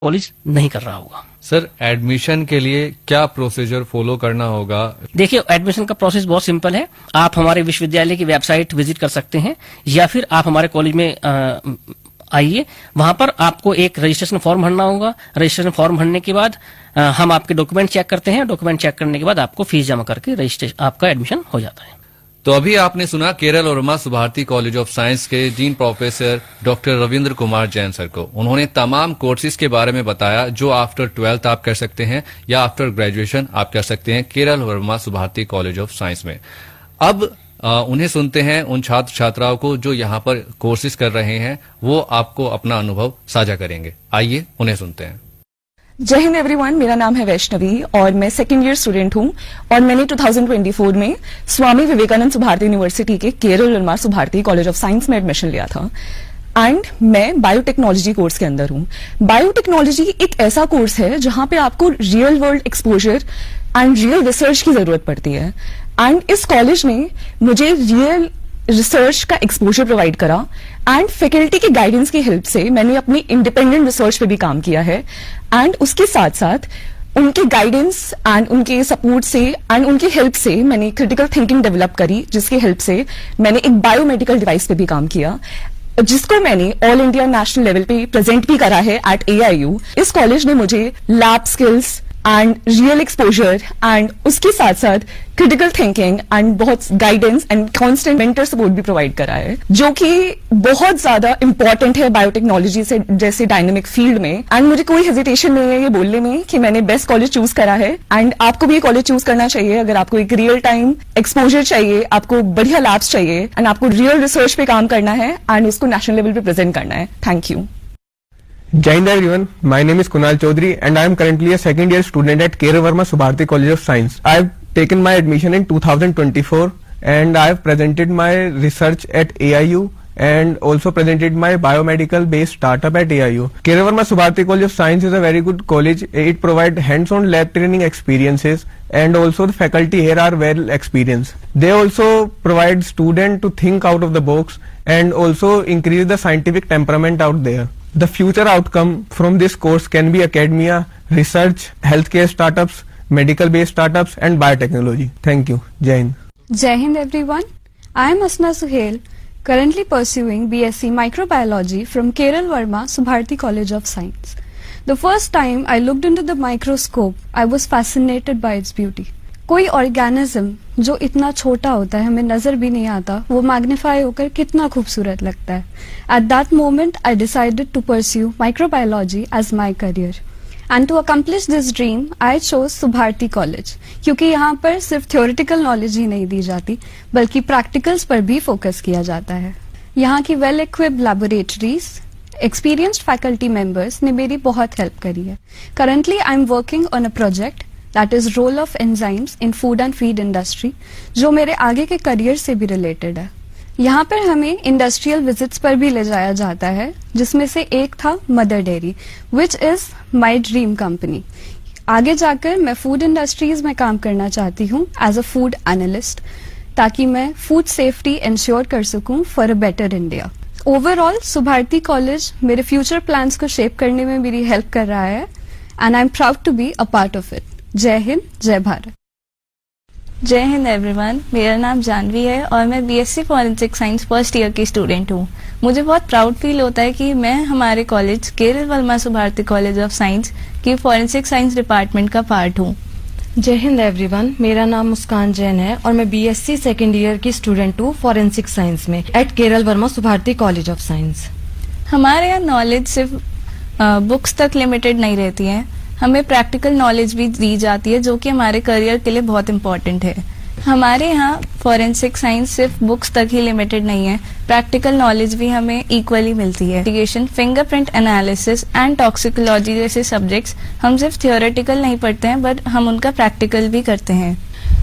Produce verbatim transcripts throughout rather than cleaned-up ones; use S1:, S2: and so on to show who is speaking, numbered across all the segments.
S1: College नहीं कर रहा होगा।
S2: सर, एडमिशन के लिए क्या प्रोसीजर फॉलो करना होगा?
S1: देखिए, एडमिशन का प्रोसेस बहुत सिंपल है। आप हमारे विश्वविद्यालय की वेबसाइट विजिट कर सकते हैं या फिर आप हमारे कॉलेज में आइए, वहां पर आपको एक रजिस्ट्रेशन फॉर्म भरना होगा। रजिस्ट्रेशन फॉर्म भरने के बाद आ, हम आपके डॉक्यूमेंट चेक करते हैं। डॉक्यूमेंट चेक करने के बाद आपको फीस जमा करके रजिस्ट्रेशन आपका एडमिशन हो जाता है।
S2: तो अभी आपने सुना Kerala Verma Subharti college of science के dean professor doctor Ravindra Kumar Jain sir को। उन्होंने तमाम कोर्सेज के बारे में बताया जो आफ्टर ट्वेल्थ आप कर सकते हैं या आफ्टर ग्रेजुएशन आप कर सकते हैं Kerala Verma Subharti college of science में। अब आ, उन्हें सुनते हैं, उन छात्र छात्राओं को जो यहाँ पर कोर्सेज कर रहे हैं, वो आपको अपना अनुभव साझा करेंगे। आइए उन्हें सुनते हैं।
S3: जय हिंद एवरीवन, मेरा नाम है वैष्णवी और मैं सेकेंड ईयर स्टूडेंट हूं और मैंने दो हज़ार चौबीस में स्वामी विवेकानंद सुभारती यूनिवर्सिटी के Kerala Verma Subharti college of science में एडमिशन लिया था एंड मैं बायोटेक्नोलॉजी कोर्स के अंदर हूं। बायोटेक्नोलॉजी एक ऐसा कोर्स है जहां पे आपको real world exposure and real research की जरूरत पड़ती है एंड इस कॉलेज ने मुझे रियल रिसर्च का एक्सपोजर प्रोवाइड करा एंड फैकल्टी के गाइडेंस की हेल्प से मैंने अपनी इंडिपेंडेंट रिसर्च पे भी काम किया है एंड उसके साथ साथ उनके गाइडेंस एंड उनके सपोर्ट से एंड उनकी हेल्प से मैंने क्रिटिकल थिंकिंग डेवलप करी, जिसकी हेल्प से मैंने एक बायोमेडिकल डिवाइस पे भी काम किया जिसको मैंने ऑल इंडिया नेशनल लेवल पे प्रेजेंट भी करा है एट ए आई यू। इस कॉलेज ने मुझे lab skills and real exposure and उसके साथ साथ क्रिटिकल थिंकिंग एंड बहुत guidance and constant mentor support भी प्रोवाइड करा है, जो कि बहुत ज्यादा इंपॉर्टेंट है बायोटेक्नोलॉजी से जैसे डायनेमिक फील्ड में। एंड मुझे कोई हेजिटेशन नहीं है ये बोलने में कि मैंने बेस्ट कॉलेज चूज करा है एंड आपको भी ये कॉलेज चूज करना चाहिए अगर आपको एक रियल टाइम एक्सपोजर चाहिए, आपको बढ़िया लैब्स चाहिए एंड आपको रियल रिसर्च पे काम करना है एंड उसको नेशनल लेवल पे प्रेजेंट करना है। Thank you.
S4: Jai Hind everyone, my name is Kunal Chaudhary and I am currently a second year student at Kerala Verma Subharti College of Science. I have taken my admission in two thousand twenty-four and I have presented my research at A I U and also presented my biomedical based startup at A I U. Kerala Verma Subharti College of Science is a very good college. It provides hands-on lab training experiences and also the faculty here are well experienced. They also provide students to think out of the box and also increase the scientific temperament out there. The future outcome from this course can be academia, research, healthcare startups, medical based startups and biotechnology. Thank you. Jai Hind.
S5: Jai Hind everyone. I am Asna Suhail, currently pursuing B S c Microbiology from Kerala Verma Subharti College of Science. The first time I looked into the microscope, I was fascinated by its beauty. कोई organism जो इतना छोटा होता है हमें नजर भी नहीं आता, वो मैग्नीफाई होकर कितना खूबसूरत लगता है। At that moment I decided to pursue microbiology as my career and to accomplish this dream I chose Subharti college, क्योंकि यहाँ पर सिर्फ थ्योरेटिकल नॉलेज ही नहीं दी जाती बल्कि प्रैक्टिकल्स पर भी फोकस किया जाता है। यहाँ की well equipped laboratories, experienced faculty members ने मेरी बहुत हेल्प करी है। Currently I am working on a project that is role of enzymes in food and feed industry, जो मेरे आगे के करियर से भी रिलेटेड है। यहाँ पर हमें इंडस्ट्रियल विजिट्स पर भी ले जाया जाता है, जिसमें से एक था mother dairy, which is my dream company. आगे जाकर मैं फूड इंडस्ट्रीज में काम करना चाहती हूँ एज अ फूड एनालिस्ट, ताकि मैं फूड सेफ्टी इंश्योर कर सकूँ for a better India. Overall Subharti college मेरे फ्यूचर प्लान्स को शेप करने में मेरी हेल्प कर रहा है and I am proud to be a part of it. जय हिंद, जय भारत।
S6: जय हिंद एवरीवन, मेरा नाम जानवी है और मैं BSc forensic science first year की स्टूडेंट हूँ। मुझे बहुत प्राउड फील होता है कि मैं हमारे college Kerala Verma Subharti college of science की फॉरेंसिक साइंस डिपार्टमेंट का पार्ट हूँ।
S7: जय हिंद एवरीवन, मेरा नाम मुस्कान जैन है और मैं बीएससी सेकेंड ईयर की स्टूडेंट हूँ फॉरेंसिक साइंस में eight Kerala Verma Subharti college of science.
S6: हमारे यहाँ नॉलेज सिर्फ बुक्स तक लिमिटेड नहीं रहती है, हमें प्रैक्टिकल नॉलेज भी दी जाती है जो कि हमारे करियर के लिए बहुत इम्पोर्टेंट है। हमारे यहाँ फॉरेंसिक साइंस सिर्फ बुक्स तक ही लिमिटेड नहीं है, प्रैक्टिकल नॉलेज भी हमें इक्वली मिलती है। Investigation, fingerprint analysis and toxicology जैसे सब्जेक्ट्स हम सिर्फ थियोरेटिकल नहीं पढ़ते हैं बट हम उनका प्रैक्टिकल भी करते हैं।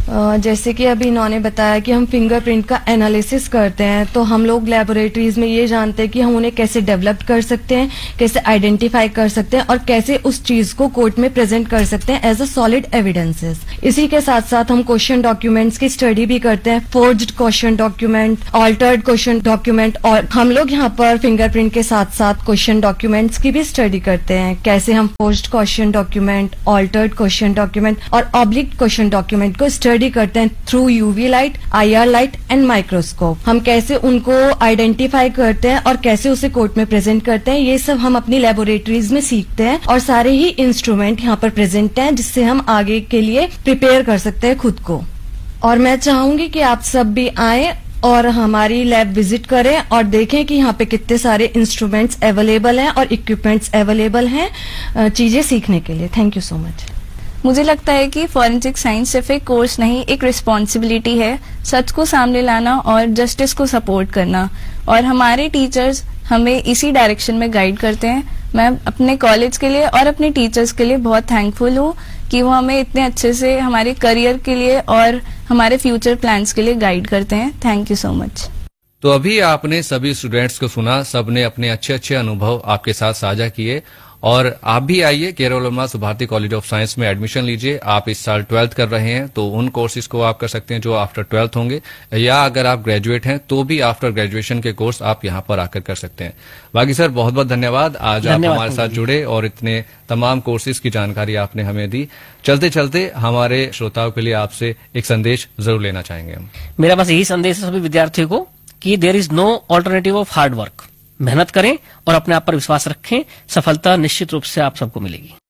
S7: अ, जैसे कि अभी इन्होंने बताया कि हम फिंगरप्रिंट का एनालिसिस करते हैं, तो हम लोग लेबोरेटरीज में ये जानते हैं कि हम उन्हें कैसे डेवलप कर सकते हैं, कैसे आइडेंटिफाई कर सकते हैं और कैसे उस चीज को कोर्ट में प्रेजेंट कर सकते हैं एज अ सॉलिड एविडेंसेस। इसी के साथ साथ हम क्वेश्चन डॉक्यूमेंट्स की स्टडी भी करते हैं, forged question document, altered question document, और हम लोग यहाँ पर फिंगरप्रिंट के साथ साथ क्वेश्चन डॉक्यूमेंट्स की भी स्टडी करते हैं, कैसे हम forged question document, altered question document और ऑब्लिक क्वेश्चन डॉक्यूमेंट को स्टडी करते हैं through UV light, IR light and microscope. हम कैसे उनको आइडेंटिफाई करते हैं और कैसे उसे कोर्ट में प्रेजेंट करते हैं, ये सब हम अपनी लेबोरेटरीज में सीखते हैं और सारे ही इंस्ट्रूमेंट यहाँ पर प्रेजेंट हैं, जिससे हम आगे के लिए प्रिपेयर कर सकते हैं खुद को। और मैं चाहूंगी कि आप सब भी आए और हमारी लैब विजिट करें और देखें कि यहाँ पे कितने सारे इंस्ट्रूमेंट्स अवेलेबल हैं और इक्विपमेंट्स अवेलेबल हैं चीजें सीखने के लिए। Thank you so much.
S6: मुझे लगता है कि फॉरेंसिक साइंस सिर्फ एक कोर्स नहीं, एक रिस्पॉन्सिबिलिटी है, सच को सामने लाना और जस्टिस को सपोर्ट करना, और हमारे टीचर्स हमें इसी डायरेक्शन में गाइड करते हैं। मैं अपने कॉलेज के लिए और अपने टीचर्स के लिए बहुत थैंकफुल हूँ कि वो हमें इतने अच्छे से हमारे करियर के लिए और हमारे फ्यूचर प्लान्स के लिए गाइड करते हैं। Thank you so much.
S2: तो अभी आपने सभी स्टूडेंट्स को सुना, सबने अपने अच्छे अच्छे अनुभव आपके साथ साझा किए, और आप भी आइए Kerala Verma Subharti college of science में एडमिशन लीजिए। आप इस साल ट्वेल्थ कर रहे हैं तो उन कोर्सेज को आप कर सकते हैं जो आफ्टर ट्वेल्थ होंगे, या अगर आप ग्रेजुएट हैं तो भी आफ्टर ग्रेजुएशन के कोर्स आप यहां पर आकर कर सकते हैं। बाकी सर बहुत बहुत धन्यवाद, आज आप हमारे साथ जुड़े और इतने तमाम कोर्सेज की जानकारी आपने हमें दी। चलते चलते हमारे श्रोताओं के लिए आपसे एक संदेश जरूर लेना चाहेंगे हम।
S1: मेरा बस यही संदेश है सभी विद्यार्थियों को कि there is no alternative of hard work. मेहनत करें और अपने आप पर विश्वास रखें, सफलता निश्चित रूप से आप सबको मिलेगी।